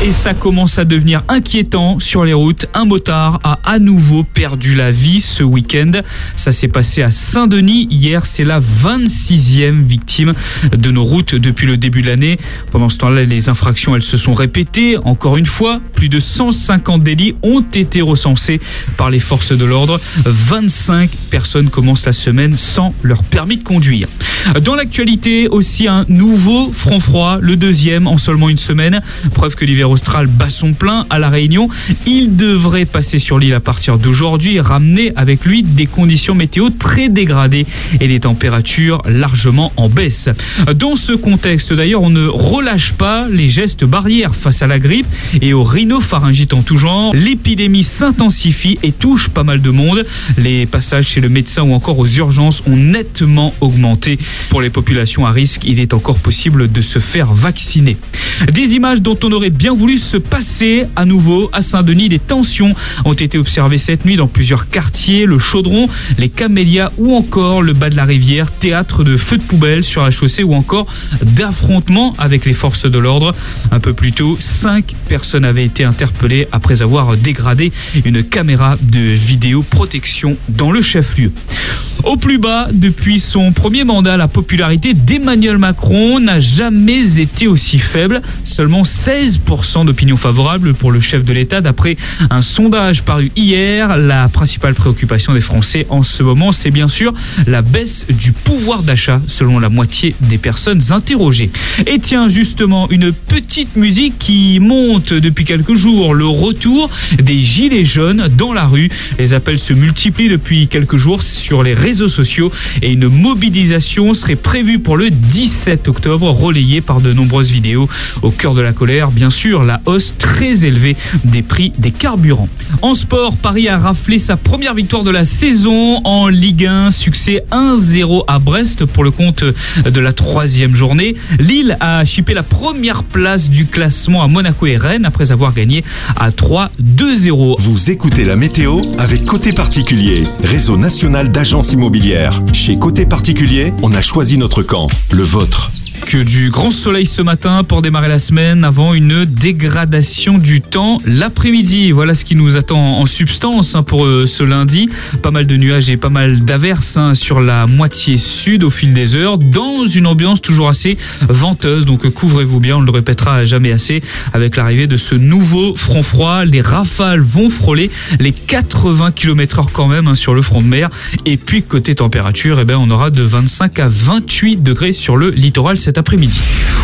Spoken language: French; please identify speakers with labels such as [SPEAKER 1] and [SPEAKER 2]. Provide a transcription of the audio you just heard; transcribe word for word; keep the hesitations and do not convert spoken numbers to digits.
[SPEAKER 1] Et ça commence à devenir inquiétant sur les routes. Un motard a à nouveau perdu la vie ce week-end. Ça s'est passé à Saint-Denis hier. C'est la vingt-sixième victime de nos routes depuis le début de l'année. Pendant ce temps-là, les infractions, elles se sont répétées. Encore une fois, plus de cent cinquante délits ont été recensés par les forces de l'ordre. vingt-cinq personnes commencent la semaine sans leur permis de conduire. Dans l'actualité, aussi un nouveau front froid, le deuxième en seulement une semaine. Preuve que l'hiver austral bat son plein à La Réunion. Il devrait passer sur l'île à partir d'aujourd'hui et ramener avec lui des conditions météo très dégradées et des températures largement en baisse. Dans ce contexte, d'ailleurs, on ne relâche pas les gestes barrières face à la grippe et aux rhinopharyngites en tout genre. L'épidémie s'intensifie et touche pas mal de monde. Les passages chez le médecin ou encore aux urgences ont nettement augmenté. Pour les populations à risque, il est encore possible de se faire vacciner. Des images dont on aurait bien voulu se passer à nouveau à Saint-Denis. Des tensions ont été observées cette nuit dans plusieurs quartiers. Le Chaudron, les Camélias ou encore le bas de la rivière. Théâtre de feux de poubelle sur la chaussée ou encore d'affrontements avec les forces de l'ordre. Un peu plus tôt, cinq personnes avaient été interpellées après avoir dégradé une caméra de vidéoprotection dans le chef-lieu. Au plus bas, depuis son premier mandat, la popularité d'Emmanuel Macron n'a jamais été aussi faible. Seulement seize pour cent d'opinion favorable pour le chef de l'État. D'après un sondage paru hier, la principale préoccupation des Français en ce moment, c'est bien sûr la baisse du pouvoir d'achat, selon la moitié des personnes interrogées. Et tiens, justement, une petite musique qui monte depuis quelques jours. Le retour des gilets jaunes dans la rue. Les appels se multiplient depuis quelques jours sur les réseaux sociaux et une mobilisation serait prévue pour le dix-sept octobre, relayée par de nombreuses vidéos. Au cœur de la colère, bien sûr, la hausse très élevée des prix des carburants. En sport, Paris a raflé sa première victoire de la saison en Ligue un. Succès un zéro à Brest pour le compte de la troisième journée. Lille a chippé la première place du classement à Monaco et Rennes après avoir gagné à trois deux zéro.
[SPEAKER 2] Vous écoutez la météo avec Côté Particulier, réseau national d'agences immobilières. Chez Côté Particulier, on a choisi notre camp, le vôtre.
[SPEAKER 1] Que du grand soleil ce matin pour démarrer la semaine avant une dégradation du temps l'après-midi. Voilà ce qui nous attend en substance hein, pour euh, ce lundi. Pas mal de nuages et pas mal d'averses hein, sur la moitié sud au fil des heures, dans une ambiance toujours assez venteuse. Donc couvrez-vous bien, on ne le répétera jamais assez. Avec l'arrivée de ce nouveau front froid, les rafales vont frôler les quatre-vingts kilomètres heure quand même hein, sur le front de mer. Et puis côté température, eh ben, on aura de vingt-cinq à vingt-huit degrés sur le littoral cet après-midi.